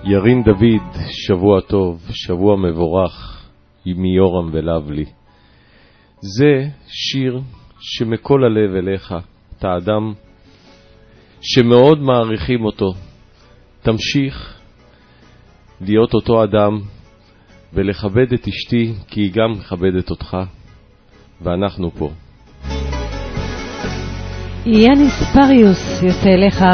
ירין דוד, שבוע טוב, שבוע מבורך, מיורם ולבלי. זה שיר שמכל הלב אליך, אתה אדם שמאוד מעריכים אותו. תמשיך להיות אותו אדם ולכבד את אשתי, כי היא גם מכבדת אותך, ואנחנו פה. יאניס פריוס יוצא אליך